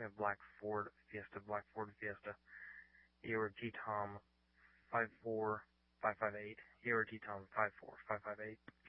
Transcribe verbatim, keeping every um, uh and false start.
We have Black Ford Fiesta, Black Ford Fiesta, Euro T Tom five four five five eight, Euro T Tom five four five five eight.